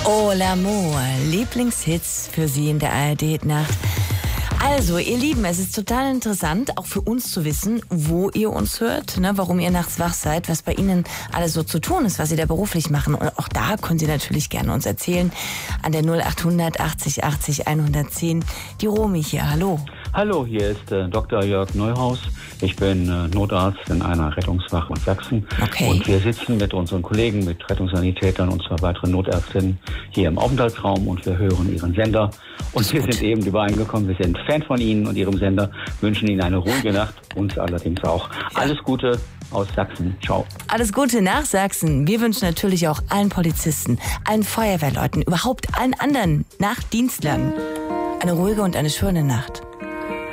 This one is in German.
Oh, l'amour, Lieblingshits für Sie in der ARD-Nacht. Also, ihr Lieben, es ist total interessant, auch für uns zu wissen, wo ihr uns hört, ne, warum ihr nachts wach seid, was bei Ihnen alles so zu tun ist, was Sie da beruflich machen. Und auch da können Sie natürlich gerne uns erzählen. An der 0800 80 80 110. Die Romy hier, hallo. Hallo, hier ist Dr. Jörg Neuhaus. Ich bin Notarzt in einer Rettungswache in Sachsen. Okay. Und wir sitzen mit unseren Kollegen, mit Rettungssanitätern und 2 weiteren Notärztinnen hier im Aufenthaltsraum und wir hören Ihren Sender. Und wir sind eben übereingekommen, wir sind Fan von Ihnen und Ihrem Sender, wünschen Ihnen eine ruhige Nacht, uns allerdings auch. Alles Gute aus Sachsen. Ciao. Alles Gute nach Sachsen. Wir wünschen natürlich auch allen Polizisten, allen Feuerwehrleuten, überhaupt allen anderen Nachtdienstlern eine ruhige und eine schöne Nacht.